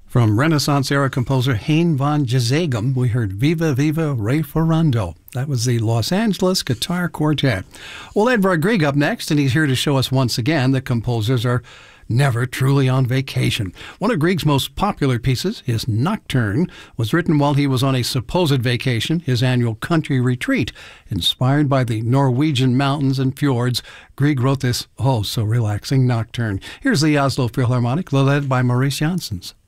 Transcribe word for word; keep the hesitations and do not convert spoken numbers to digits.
From Renaissance-era composer Hein van Jazegem, we heard Viva Viva Referendo. That was the Los Angeles Guitar Quartet. Well, Edvard Grieg up next, and he's here to show us once again that composers are never truly on vacation. One of Grieg's most popular pieces, his Nocturne, was written while he was on a supposed vacation, his annual country retreat. Inspired by the Norwegian mountains and fjords, Grieg wrote this oh-so-relaxing Nocturne. Here's the Oslo Philharmonic, led by Maurice Janssens.